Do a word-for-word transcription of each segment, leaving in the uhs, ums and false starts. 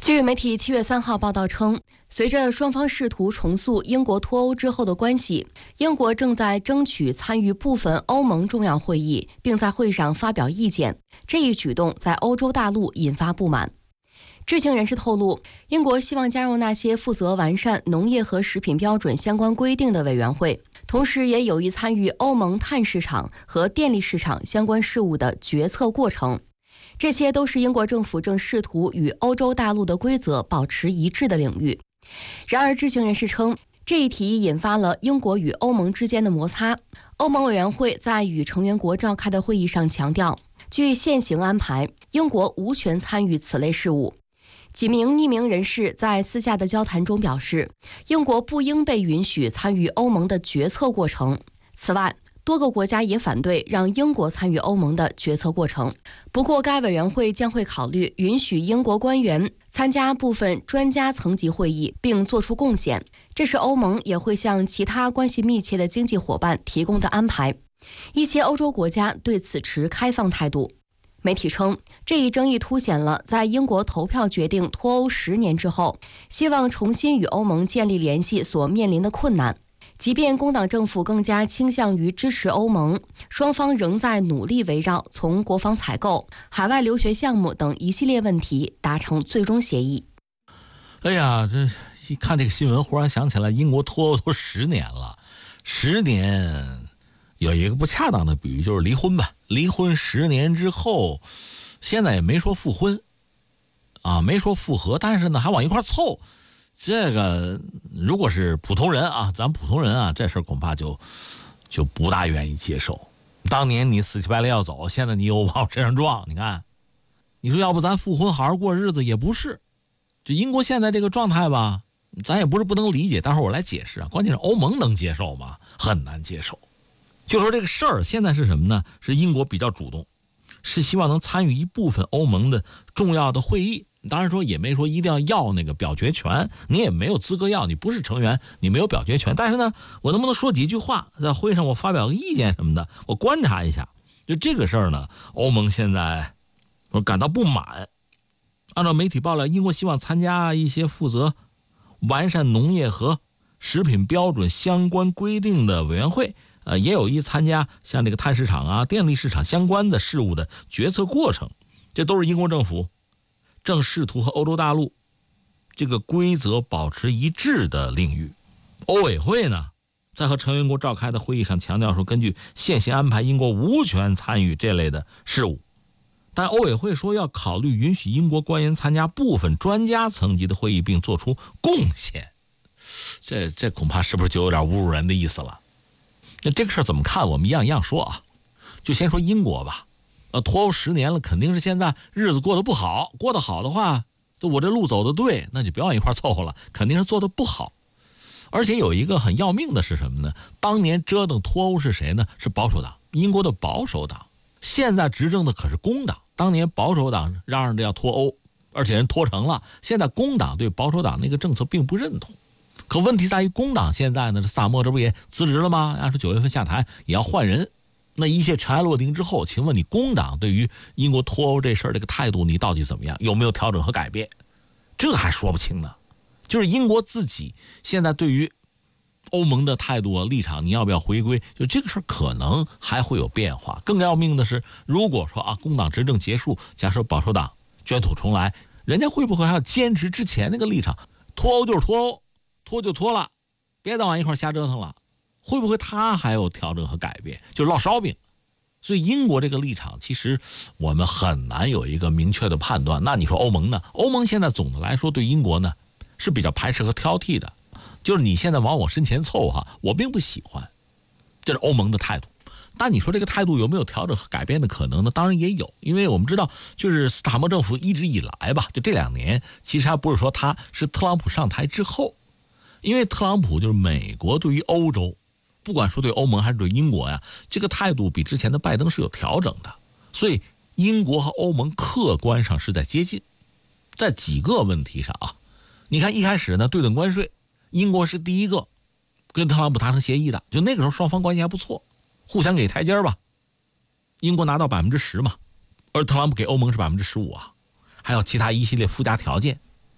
据媒体七月三号报道称，随着双方试图重塑英国脱欧之后的关系，英国正在争取参与部分欧盟重要会议，并在会上发表意见。这一举动在欧洲大陆引发不满。知情人士透露，英国希望加入那些负责完善农业和食品标准相关规定的委员会，同时也有意参与欧盟碳市场和电力市场相关事务的决策过程。这些都是英国政府正试图与欧洲大陆的规则保持一致的领域。然而，知情人士称，这一提议引发了英国与欧盟之间的摩擦。欧盟委员会在与成员国召开的会议上强调，据现行安排，英国无权参与此类事务。几名匿名人士在私下的交谈中表示，英国不应被允许参与欧盟的决策过程。此外，多个国家也反对让英国参与欧盟的决策过程。不过，该委员会将会考虑允许英国官员参加部分专家层级会议并作出贡献，这是欧盟也会向其他关系密切的经济伙伴提供的安排。一些欧洲国家对此持开放态度。媒体称，这一争议凸显了在英国投票决定脱欧十年之后，希望重新与欧盟建立联系所面临的困难。即便工党政府更加倾向于支持欧盟，双方仍在努力围绕从国防采购、海外留学项目等一系列问题达成最终协议。 哎呀，这一看这个新闻，忽然想起来，英国脱欧都十年了，十年有一个不恰当的比喻，就是离婚吧。离婚十年之后，现在也没说复婚，啊，没说复合，但是呢，还往一块凑。这个如果是普通人啊，咱普通人啊，这事儿恐怕就就不大愿意接受。当年你死乞白赖要走，现在你又往我身上撞，你看，你说要不咱复婚好好过日子也不是。这英国现在这个状态吧，咱也不是不能理解，待会儿我来解释啊。关键是欧盟能接受吗？很难接受。就说这个事儿现在是什么呢？是英国比较主动，是希望能参与一部分欧盟的重要的会议。当然说也没说一定要要那个表决权，你也没有资格要，你不是成员，你没有表决权。但是呢，我能不能说几句话，在会上我发表个意见什么的，我观察一下。就这个事儿呢，欧盟现在我感到不满。按照媒体爆料，英国希望参加一些负责完善农业和食品标准相关规定的委员会，呃，也有意参加像这个碳市场啊、电力市场相关的事务的决策过程。这都是英国政府正试图和欧洲大陆这个规则保持一致的领域。欧委会呢，在和成员国召开的会议上强调说，根据现行安排，英国无权参与这类的事务。但欧委会说要考虑允许英国官员参加部分专家层级的会议并做出贡献。这这恐怕是不是就有点侮辱人的意思了？那这个事儿怎么看？我们一样一样说啊。就先说英国吧。呃，脱欧十年了，肯定是现在日子过得不好。过得好的话，我这路走得对，那就别往一块凑合了。肯定是做得不好。而且有一个很要命的是什么呢？当年折腾脱欧是谁呢？是保守党，英国的保守党。现在执政的可是工党。当年保守党嚷嚷着要脱欧，而且人脱成了。现在工党对保守党那个政策并不认同。可问题在于，工党现在呢，这萨默这不也辞职了吗？按说九月份下台也要换人。那一切尘埃落定之后，请问你工党对于英国脱欧这事儿这个态度，你到底怎么样？有没有调整和改变？这还说不清呢。就是英国自己现在对于欧盟的态度和立场，你要不要回归？就这个事儿可能还会有变化。更要命的是，如果说啊，工党执政结束，假设保守党卷土重来，人家会不会还要坚持之前那个立场？脱欧就是脱欧，脱就脱了，别再往一块瞎折腾了。会不会他还有调整和改变？就烙烧饼。所以英国这个立场，其实我们很难有一个明确的判断。那你说欧盟呢？欧盟现在总的来说对英国呢是比较排斥和挑剔的，就是你现在往我身前凑哈，我并不喜欢，这是欧盟的态度。但你说这个态度有没有调整和改变的可能呢？当然也有，因为我们知道，就是斯塔默政府一直以来吧，就这两年，其实还不是说他是特朗普上台之后，因为特朗普就是美国对于欧洲。不管说对欧盟还是对英国呀，这个态度比之前的拜登是有调整的，所以英国和欧盟客观上是在接近，在几个问题上啊，你看一开始呢，对等关税，英国是第一个跟特朗普达成协议的，就那个时候双方关系还不错，互相给台阶吧，英国拿到百分之十嘛，而特朗普给欧盟是百分之十五啊，还有其他一系列附加条件。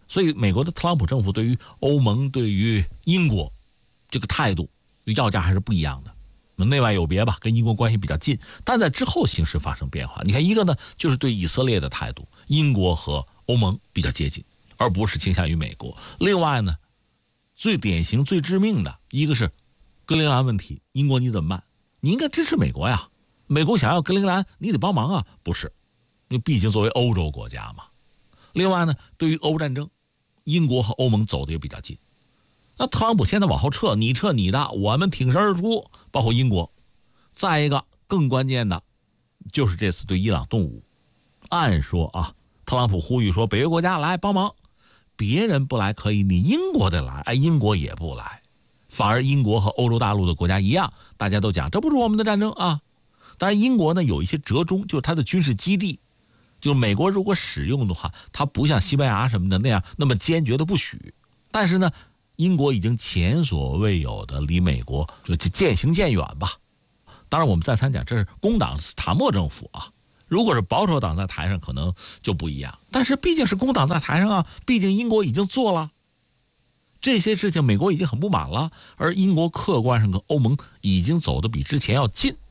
所以美国的特朗普政府对于欧盟、对于英国这个态度要价还是不一样的。内外有别吧，跟英国关系比较近，但在之后形势发生变化。你看，一个呢就是对以色列的态度，英国和欧盟比较接近，而不是倾向于美国。另外呢，最典型、最致命的一个是格陵兰问题，英国你怎么办？你应该支持美国呀，美国想要格陵兰，你得帮忙啊，不是？因为毕竟作为欧洲国家嘛。另外呢，对于俄乌战争，英国和欧盟走的也比较近。那特朗普现在往后撤，你撤你的，我们挺身而出，包括英国。再一个更关键的，就是这次对伊朗动武。按说啊，特朗普呼吁说北约国家来帮忙，别人不来可以，你英国得来，哎，英国也不来，反而英国和欧洲大陆的国家一样，大家都讲这不是我们的战争啊。当然，英国呢有一些折中，就是它的军事基地，就是美国如果使用的话，它不像西班牙什么的那样那么坚决的不许。但是呢，英国已经前所未有的离美国就渐行渐远吧。当然我们再三讲，这是工党斯塔默政府啊，如果是保守党在台上可能就不一样，但是毕竟是工党在台上啊，毕竟英国已经做了这些事情，美国已经很不满了，而英国客观上跟欧盟已经走得比之前要近。